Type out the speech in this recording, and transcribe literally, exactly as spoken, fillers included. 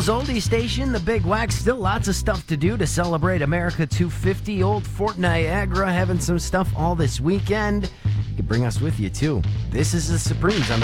Toronto's oldie station, the Big Wax. Still lots of stuff to do to celebrate America two fifty. Old Fort Niagara having some stuff all this weekend. You can bring us with you, too. This is the Supremes on the